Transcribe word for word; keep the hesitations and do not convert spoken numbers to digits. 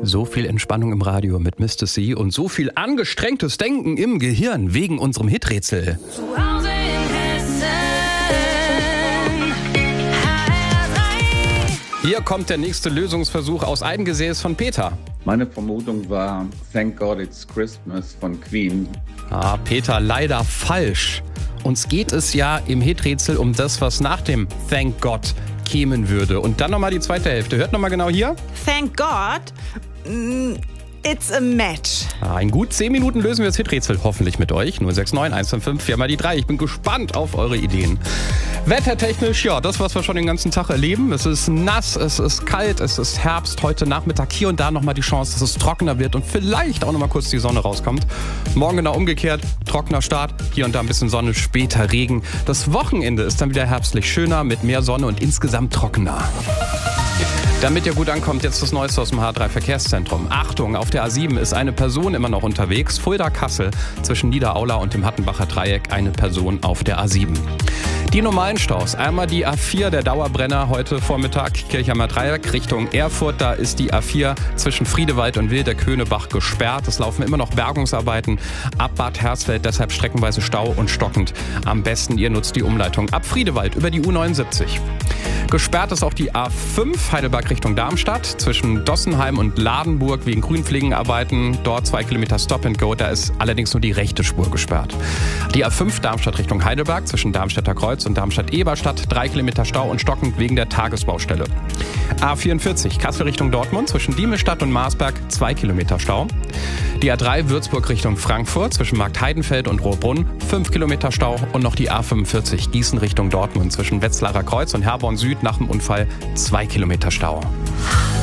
So viel Entspannung im Radio mit Mister C und so viel angestrengtes Denken im Gehirn wegen unserem Hiträtsel. Zu Hause in Hessen. Hier kommt der nächste Lösungsversuch aus Eigengesäß von Peter. Meine Vermutung war Thank God It's Christmas von Queen. Ah, Peter, leider falsch. Uns geht es ja im Hiträtsel um das, was nach dem Thank God kämen würde. Und dann nochmal die zweite Hälfte. Hört nochmal genau hier. Thank God, mm, it's a match. Ah, in gut zehn Minuten lösen wir das Hiträtsel hoffentlich mit euch. null sechs neun eins fünf fünf vier mal die drei. Ich bin gespannt auf eure Ideen. Wettertechnisch, ja, das, was wir schon den ganzen Tag erleben. Es ist nass, es ist kalt, es ist Herbst. Heute Nachmittag hier und da nochmal die Chance, dass es trockener wird und vielleicht auch nochmal kurz die Sonne rauskommt. Morgen genau umgekehrt, trockener Start, hier und da ein bisschen Sonne, später Regen. Das Wochenende ist dann wieder herbstlich schöner mit mehr Sonne und insgesamt trockener. Damit ihr gut ankommt, jetzt das Neueste aus dem H drei Verkehrszentrum. Achtung, auf der A sieben ist eine Person immer noch unterwegs. Fulda-Kassel zwischen Niederaula und dem Hattenbacher Dreieck eine Person auf der A sieben. Die normalen Staus. Einmal die A vier, der Dauerbrenner heute Vormittag, Kirchheimer Dreieck Richtung Erfurt. Da ist die A vier zwischen Friedewald und Wilder-Könebach gesperrt. Es laufen immer noch Bergungsarbeiten ab Bad Hersfeld, deshalb streckenweise Stau und stockend. Am besten ihr nutzt die Umleitung ab Friedewald über die U neunundsiebzig. Gesperrt ist auch die A fünf Heidelberg Richtung Darmstadt zwischen Dossenheim und Ladenburg wegen Grünpflegenarbeiten. Dort zwei Kilometer Stop and Go, da ist allerdings nur die rechte Spur gesperrt. Die A fünf Darmstadt Richtung Heidelberg zwischen Darmstädter Kreuz und Darmstadt-Eberstadt drei Kilometer Stau und stockend wegen der Tagesbaustelle. A vierundvierzig Kassel Richtung Dortmund zwischen Diemelstadt und Marsberg zwei Kilometer Stau. Die A drei Würzburg Richtung Frankfurt zwischen Marktheidenfeld und Rohrbrunn fünf Kilometer Stau und noch die A fünfundvierzig Gießen Richtung Dortmund zwischen Wetzlarer Kreuz und Herborn Süd nach dem Unfall zwei Kilometer Stau.